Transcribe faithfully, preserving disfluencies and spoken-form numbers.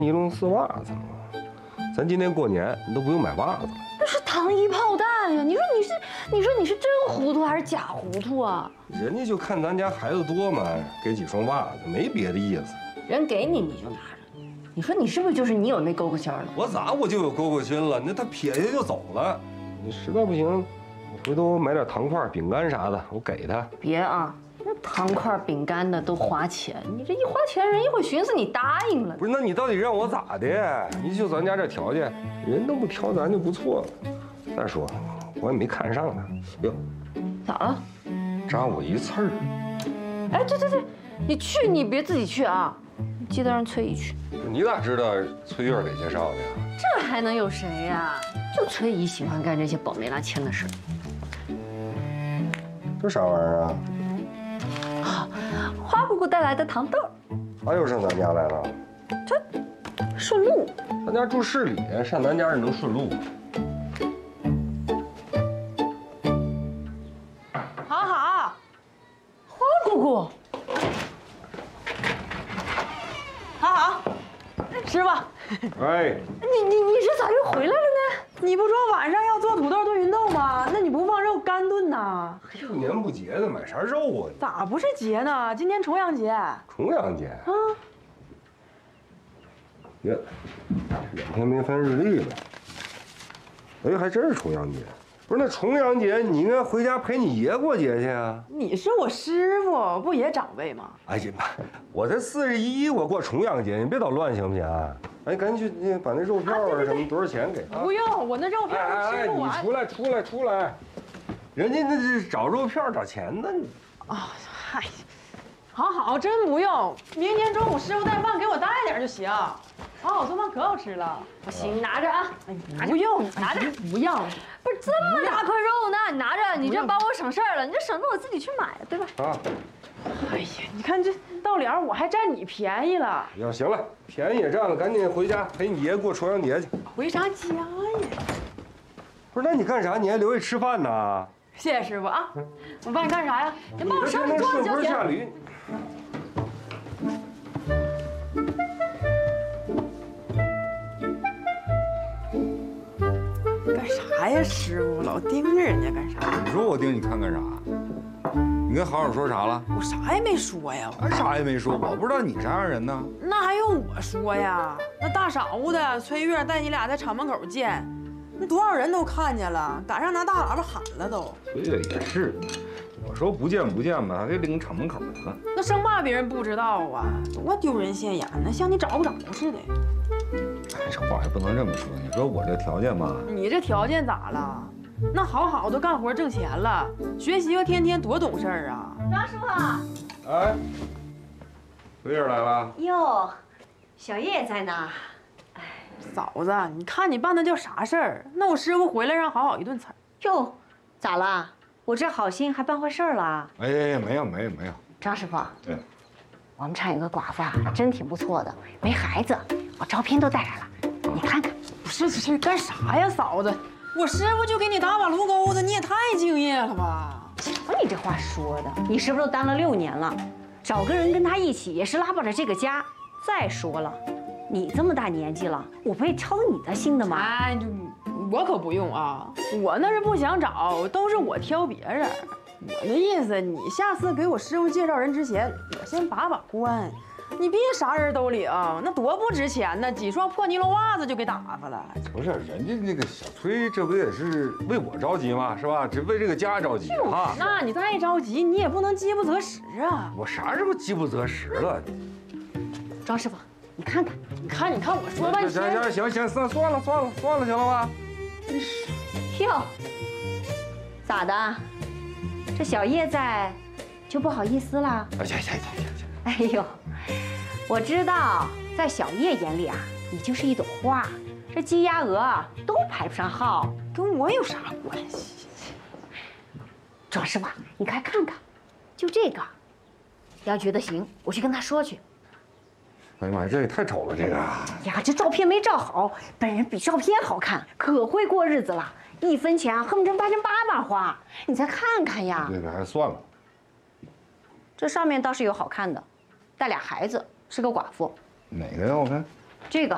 尼龙丝袜子吗？咱今年过年你都不用买袜子了。 那是糖衣炮弹呀！你说你是，你说你是真糊涂还是假糊涂啊？ 人家就看咱家孩子多嘛，给几双袜子，没别的意思。 人给你你就拿着，你说你是不是就是你有那勾勾心了？ 我咋我就有勾勾心了？那他撇下就走了。你实在不行，你回头买点糖块、饼干啥的，我给他。 别啊！那糖块、饼干的都花钱，你这一花钱，人一会寻思你答应了。 不是，那你到底让我咋的？你就咱家这条件，人都不挑咱就不错了。再说，我也没看上他。哟， 咋了？ 扎我一刺儿。 哎，对对对，你去你别自己去啊，你记得让崔姨去。 你咋知道崔月给介绍的呀？ 这还能有谁呀？就崔姨喜欢干这些保媒拉纤的事。 这啥玩意儿啊？ 花姑姑带来的糖豆。 他又上咱家来了？ 这顺路。 咱家住市里，上咱家是能顺路。 好好，花姑姑。好好，师傅。 哎， 你你你这咋又回来了呢？ 你不说晚上要做土豆炖芸豆吗？那你不放肉干炖呐？ 不年不节的，买啥肉啊？ 咋不是节呢？今天重阳节。 重阳节啊？呀，两天没翻日历了。哎，还真是重阳节。不是，那重阳节你应该回家陪你爷过节去啊。 你是我师傅，不也长辈吗？ 哎呀妈，我才四十一，我过重阳节，你别捣乱行不行啊？哎，赶紧去那把那肉票啊什么多少钱给他。 不用，我那肉票哎哎，你出来出来出来，人家那是找肉票找钱呢。 啊，嗨，好好，真不用。明天中午师傅带饭给我带点就行。好好做饭可好吃了。 不行，拿着啊！ 哎，不用， 拿着， 不要。 不是这么大块肉呢，你拿着，你这帮我省事儿了，你这省得我自己去买，对吧？ 啊。 哎呀，你看这到脸我还占你便宜了。 要行了，便宜也占了，赶紧回家陪你爷过重阳节去。 回啥家呀？ 不是，那你干啥？你还留下吃饭呢？ 谢谢师傅啊！我帮你干啥呀？你帮我上你桌子就行。 下驴。 干啥呀，师傅？老盯着人家干啥？ 你说我盯你看干啥？你跟好好说啥了？ 我啥也没说呀。 我啥也没说，我不知道你啥样人呢。 那还用我说呀？那大嫂子崔月带你俩在厂门口见，那多少人都看见了，赶上拿大喇叭喊了都。 崔月也是，我说不见不见吧，他就领厂门口来了。 那生怕别人不知道啊，多丢人现眼呢，像你找不着似的。 哎，这话也不能这么说。你说我这条件吧， 你这条件咋了？那好好都干活挣钱了，学习个天天多懂事儿啊！ 张师傅。 哎，崔月来了。 哟，小叶在呢。 哎，嫂子，你看你办的叫啥事儿？那我师傅回来让好好一顿踩。 哟，咋了？我这好心还办坏事了？ 哎，没有没有没有。 张师傅。 对。 我们厂有个寡妇啊，真挺不错的，没孩子，我照片都带来了，你看看。 不是这是干啥呀，嫂子？我师傅就给你打把炉钩子，你也太敬业了吧？ 瞧你这话说的，你师傅都当了六年了，找个人跟他一起也是拉不着这个家。再说了，你这么大年纪了，我不会操你的心的吗？ 哎，我可不用啊，我那是不想找，都是我挑别人。我那意思，你下次给我师傅介绍人之前，我先把把关。你别啥人都领，那多不值钱呢！几双破尼龙袜子就给打发了。 不是，人家那个小崔，这不也是为我着急吗？是吧？这为这个家着急啊。 那你再着急，你也不能饥不择食啊。 我啥时候饥不择食了？ 张师傅，你看看， 你看，你看，我说半天。 行行行行，算算了算了算了，行了吧？ 真是。哟，咋的？这小叶在，就不好意思了？ 哎行行行行行。 哎呦。我知道，在小叶眼里啊，你就是一朵花，这鸡鸭鹅都排不上号， 跟我有啥关系？ 庄师傅，你快看看，就这个，要觉得行，我去跟他说去。 哎呀妈呀，这也太丑了，这个。 呀，这照片没照好，本人比照片好看，可会过日子了，一分钱啊，恨不成八成八把花。你再看看呀。 这个还算了。 这上面倒是有好看的，带俩孩子。是个寡妇， 哪个呀？我看这个